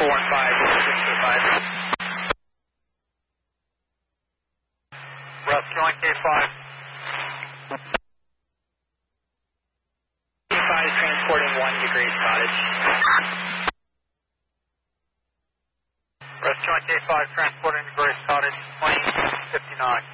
Rescue on K5. K5 is transporting 1 to Grace Cottage. Rescue on K5 transporting to Grace Cottage, 2059.